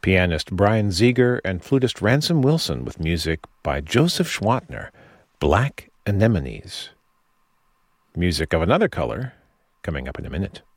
pianist Brian Ziegler and flutist Ransom Wilson with music by Joseph Schwantner, Black Anemones. Music of another color, coming up in a minute.